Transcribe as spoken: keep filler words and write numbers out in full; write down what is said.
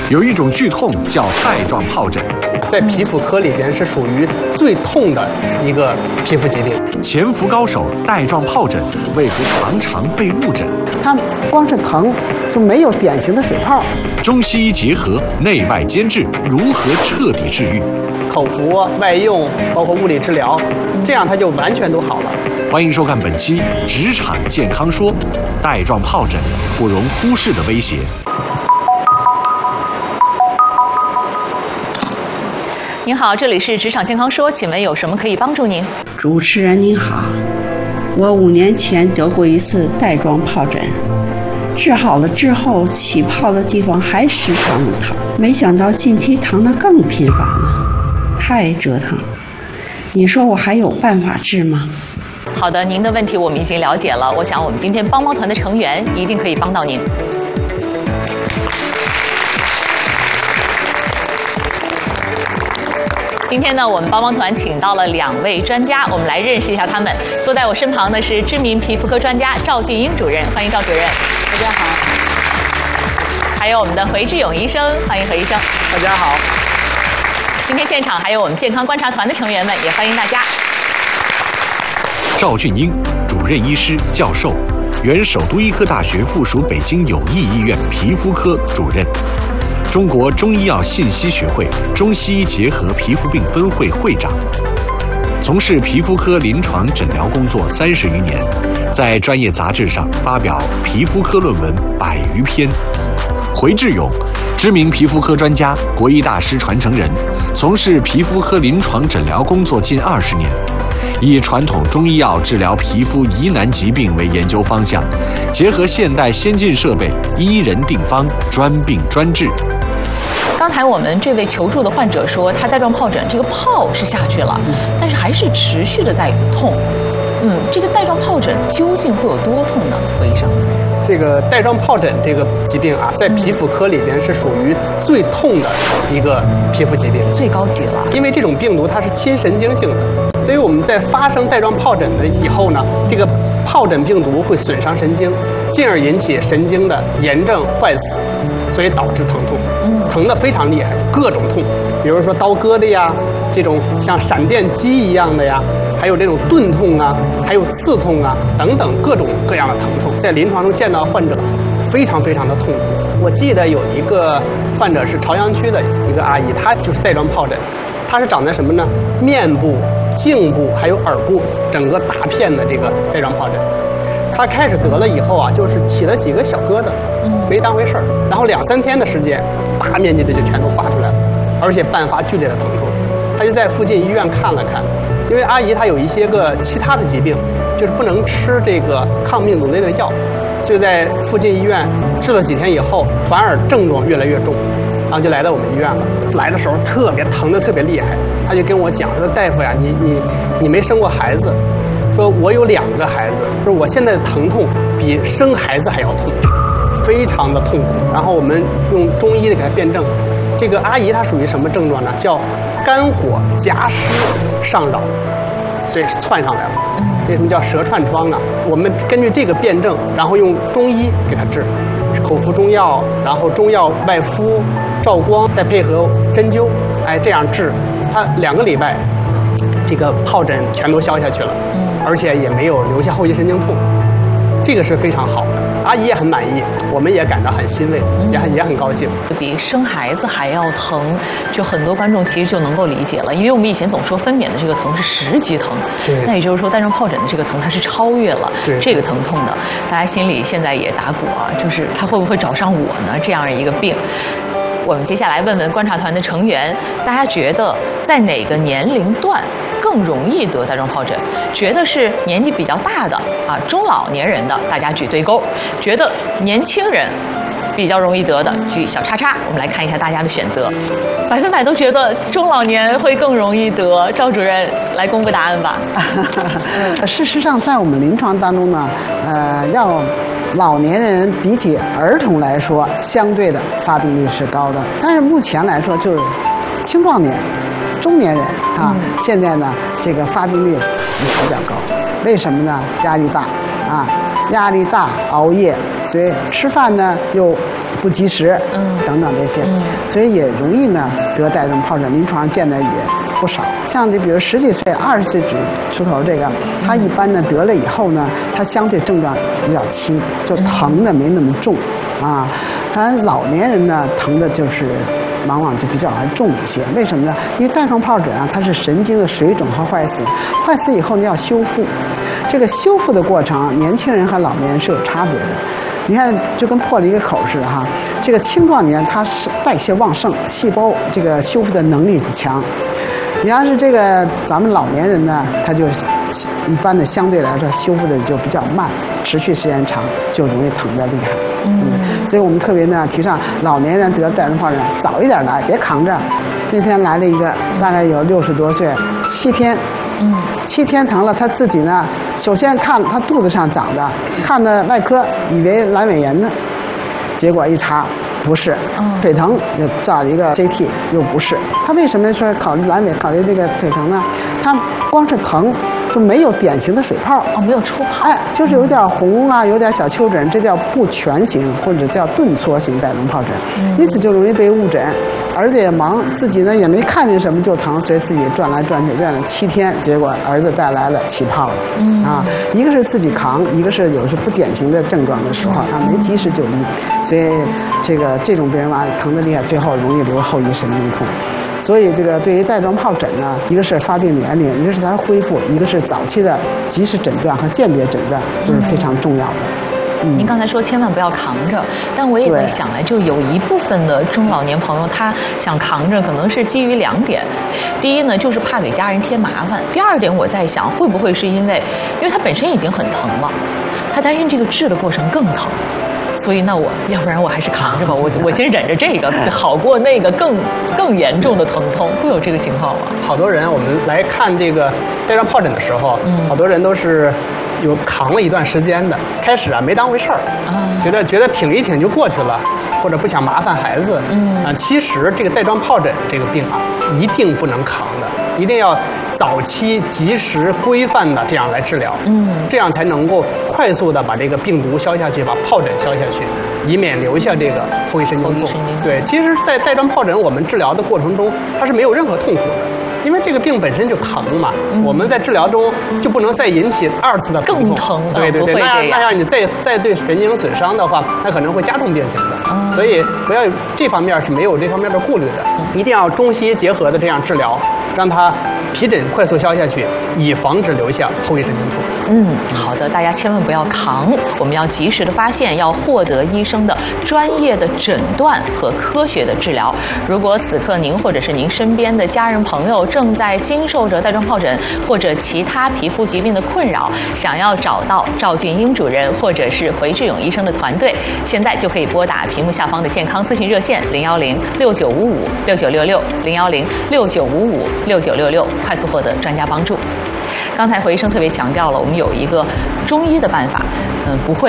有一种剧痛叫带状疱疹， 在皮肤科里边是属于最痛的一个皮肤疾病。 潜伏高手带状疱疹为何常常被误诊？ 它光是疼就没有典型的水泡。 中西医结合，内外兼治，如何彻底治愈？ 口服、外用，包括物理治疗，这样它就完全都好了。 欢迎收看本期《职场健康说》，带状疱疹不容忽视的威胁。 您好，这里是职场健康说，请问有什么可以帮助您？ 主持人您好，我五年前得过一次带状疱疹，治好了之后起泡的地方还时常疼，没想到近期疼得更频繁了，太折腾。你说我还有办法治吗？ 好的，您的问题我们已经了解了，我想我们今天帮帮团的成员一定可以帮到您。今天呢，我们帮帮团请到了两位专家，我们来认识一下他们。坐在我身旁的是知名皮肤科专家赵俊英主任，欢迎赵主任。 大家好。 还有我们的回志勇医生，欢迎何医生。 大家好。 今天现场还有我们健康观察团的成员们，也欢迎大家。 赵俊英，主任医师、教授，原首都医科大学附属北京友谊医院皮肤科主任。中国中医药信息学会中西医结合皮肤病分会会长，从事皮肤科临床诊疗工作三十余年，在专业杂志上发表皮肤科论文百余篇。回志勇，知名皮肤科专家，国医大师传承人，从事皮肤科临床诊疗工作近二十年，以传统中医药治疗皮肤疑难疾病为研究方向，结合现代先进设备，医人定方，专病专治。 刚才我们这位求助的患者说，他带状疱疹这个泡是下去了，但是还是持续的在痛。嗯，这个带状疱疹究竟会有多痛呢？何医生？ 这个带状疱疹这个疾病啊，在皮肤科里边是属于最痛的一个皮肤疾病， 最高级了。 因为这种病毒它是亲神经性的，所以我们在发生带状疱疹的以后呢，这个疱疹病毒会损伤神经，进而引起神经的炎症坏死，所以导致疼痛，疼得非常厉害，各种痛，比如说刀割的呀，这种像闪电击一样的呀，还有这种钝痛啊，还有刺痛啊等等各种各样的疼痛，在临床中见到患者非常非常的痛苦。我记得有一个患者是朝阳区的一个阿姨，她就是带状疱疹，她是长在什么呢？面部、颈部还有耳部，整个大片的这个带状疱疹。她开始得了以后啊，就是起了几个小疙瘩，没当回事儿，然后两三天的时间，大面积的就全都发出来了，而且伴发剧烈的疼痛。她就在附近医院看了看，因为阿姨她有一些个其他的疾病，就是不能吃这个抗病毒类的药，所以在附近医院治了几天以后，反而症状越来越重，然后就来到我们医院了。来的时候特别疼得特别厉害，她就跟我讲说：“大夫呀，你你你没生过孩子。”说我有两个孩子，说我现在的疼痛比生孩子还要痛，非常的痛苦。然后我们用中医的给他辩证，这个阿姨她属于什么症状呢？叫肝火夹湿上扰，所以窜上来了。为什么叫舌串疮呢？我们根据这个辩证，然后用中医给她治，口服中药，然后中药外敷、照光，再配合针灸，哎，这样治，她两个礼拜，这个疱疹全都消下去了。而且也没有留下后遗神经痛，这个是非常好的。阿姨也很满意，我们也感到很欣慰，也很也很高兴。 比生孩子还要疼，就很多观众其实就能够理解了，因为我们以前总说分娩的这个疼是十级疼，那也就是说带状疱疹的这个疼它是超越了这个疼痛的。大家心里现在也打鼓啊，就是它会不会找上我呢？这样一个病。我们接下来问问观察团的成员，大家觉得在哪个年龄段更容易得带状疱疹？觉得是年纪比较大的啊，中老年人的，大家举对勾；觉得年轻人比较容易得的，举小叉叉。我们来看一下大家的选择，百分百都觉得中老年会更容易得。赵主任来公布答案吧。 事实上，在我们临床当中呢，呃，要老年人比起儿童来说，相对的发病率是高的。但是目前来说，就是青壮年、中年人啊，嗯、现在呢，这个发病率也比较高。为什么呢？压力大啊，压力大，熬夜，所以吃饭呢又不及时，嗯， 等等这些，所以也容易呢得带状疱疹，临床上见的也不少。像就比如十几岁、二十岁出头这个，他一般呢得了以后呢，他相对症状比较轻，就疼的没那么重啊。当然老年人呢疼的就是往往就比较还重一些。为什么呢？因为带状疱疹啊，它是神经的水肿和坏死，坏死以后你要修复，这个修复的过程，年轻人和老年人是有差别的。你看，就跟破了一个口似的哈。这个青壮年它是代谢旺盛，细胞这个修复的能力很强。你要是这个咱们老年人呢，他就一般的相对来说修复的就比较慢，持续时间长，就容易疼得厉害。嗯，所以我们特别呢提倡老年人得带状疱疹早一点来，别扛着。那天来了一个大概有六十多岁，七天。嗯，七天疼了，他自己呢，首先看他肚子上长的，看了外科以为阑尾炎呢，结果一查不是，腿疼又照了一个 C T 又不是。他为什么说考虑阑尾，考虑这个腿疼呢？他光是疼就没有典型的水泡， 哦，没有出泡， 哎，就是有点红啊，有点小丘疹，这叫不全型或者叫顿挫型带状疱疹，因此就容易被误诊。儿子也忙，自己呢也没看见什么就疼，所以自己转来转去转了七天，结果儿子带来了起泡了。嗯啊，一个是自己扛，一个是有时不典型的症状的时候啊，没及时就医，所以这个这种病人嘛疼得厉害，最后容易留后遗神经痛。所以这个对于带状疱疹呢，一个是发病年龄，一个是它恢复，一个是早期的及时诊断和鉴别诊断都是非常重要的。 嗯、您刚才说千万不要扛着，但我也在想呢，就有一部分的中老年朋友他想扛着，可能是基于两点。第一呢，就是怕给家人添麻烦；第二点，我在想会不会是因为，因为他本身已经很疼了，他担心这个治的过程更疼。所以那我要不然我还是扛着吧，我我先忍着这个，好过那个更更严重的疼痛。会有这个情况吗？ 好多人我们来看这个带状疱疹的时候，嗯，好多人都是有扛了一段时间的，开始啊没当回事儿，啊，觉得觉得挺一挺就过去了，或者不想麻烦孩子，嗯啊，其实这个带状疱疹这个病啊，一定不能扛的，一定要早期及时规范的这样来治疗，嗯，这样才能够快速的把这个病毒消下去，把疱疹消下去，以免留下这个后遗神经痛。对，其实，在带状疱疹我们治疗的过程中，它是没有任何痛苦的。因为这个病本身就疼嘛，嗯、我们在治疗中就不能再引起二次的疼痛， 更疼， 对对对，那样那样你再再对神经损伤的话，那可能会加重病情的。嗯、所以不要这方面是没有这方面的顾虑的，一定要中西医结合的这样治疗，让它皮疹快速消下去，以防止留下后遗神经痛。 嗯，好的，大家千万不要扛，我们要及时的发现，要获得医生的专业的诊断和科学的治疗。如果此刻您或者是您身边的家人朋友正在经受着带状疱疹或者其他皮肤疾病的困扰，想要找到赵俊英主任或者是回志勇医生的团队，现在就可以拨打屏幕下方的健康咨询热线零幺零六九五五六九六六零幺零六九五五六九六六，快速获得专家帮助。刚才回医生特别强调了，我们有一个中医的办法，嗯，不会